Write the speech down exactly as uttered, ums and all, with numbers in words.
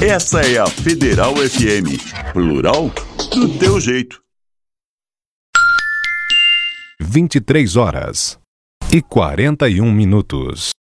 Essa é a Federal F M, plural do teu jeito. vinte e três horas e quarenta e um minutos.